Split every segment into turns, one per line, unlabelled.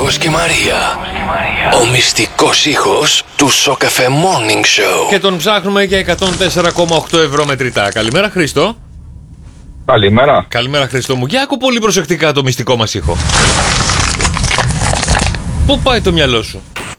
Γιώργος και Μαρία. Ο μυστικός ήχος του Σοκαφέ Morning Show.
Και τον ψάχνουμε για 104,8 ευρώ μετρητά. Καλημέρα, Χρήστο.
Καλημέρα.
Καλημέρα, Χρήστο μου. Για άκου πολύ προσεκτικά το μυστικό μας ήχο. Πού πάει το μυαλό σου?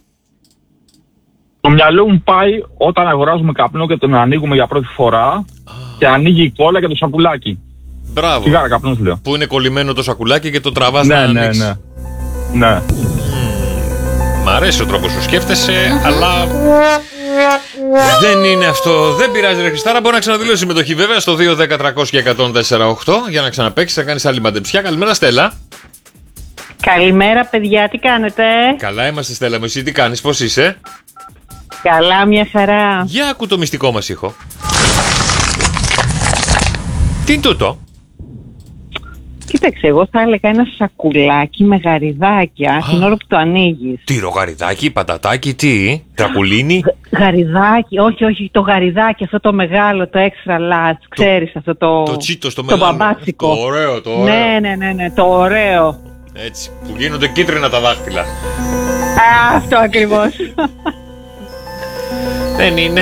Το μυαλό μου πάει όταν αγοράζουμε καπνό και τον ανοίγουμε για πρώτη φορά και ανοίγει η κόλλα και το σακουλάκι.
Μπράβο.
Σιγάρα καπνός λέω.
Που είναι κολλημένο το σακουλάκι και το τραβάς να ανοίξει.
Ναι.
Μ' αρέσει ο τρόπος σου σκέφτεσαι, αλλά δεν είναι αυτό. Δεν πειράζει, ρε Χριστάρα. Μπορεί να ξαναδηλώσει συμμετοχή βέβαια στο 2-10-300 και 104,8 για να ξαναπαίξεις, να κάνεις άλλη μαντεψιά. Καλημέρα, Στέλλα.
Καλημέρα, παιδιά, τι κάνετε?
Καλά είμαστε, Στέλλα μου. Εσύ τι κάνεις, πώς είσαι?
Καλά, μια χαρά.
Για άκου το μυστικό μας ήχο. Τι είναι τούτο?
Κοίταξε, εγώ θα έλεγα ένα σακουλάκι με γαριδάκια την ώρα που το ανοίγεις.
Τι ρογαριδάκι, πατατάκι, τι, τρακουλίνι?
Γαριδάκι, όχι, το γαριδάκι, αυτό το μεγάλο, το extra large, ξέρεις αυτό
Το τσίτο στο μεγάλο.
μπαμπάτσικο.
Το ωραίο, το ωραίο.
Ναι, το ωραίο.
Έτσι, που γίνονται κίτρινα τα δάχτυλα.
Αυτό ακριβώς.
Δεν είναι.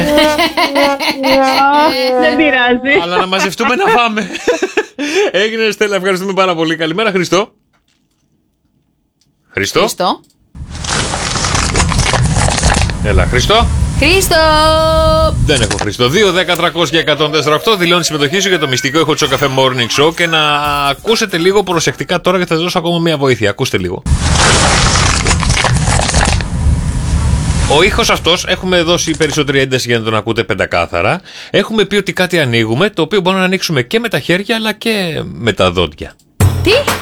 Δεν πειράζει.
Αλλά να μαζευτούμε να πάμε. Έγινε, Στέλλα, ευχαριστούμε πάρα πολύ. Καλημέρα, Χριστό. Χριστό. Έλα, Χριστό.
Χρήστο!
Δεν έχω Χριστό. 2-10-300 και 104,8. Δηλώνει συμμετοχή σου για το μυστικό ήχο του Σοκαφέ Morning Show. Και να ακούσετε λίγο προσεκτικά τώρα και θα σας δώσω ακόμα μια βοήθεια. Ακούστε λίγο. Ο ήχος αυτός έχουμε δώσει περισσότερη ένταση για να τον ακούτε πεντακάθαρα. Έχουμε πει ότι κάτι ανοίγουμε, το οποίο μπορούμε να ανοίξουμε και με τα χέρια αλλά και με τα δόντια.
Τι?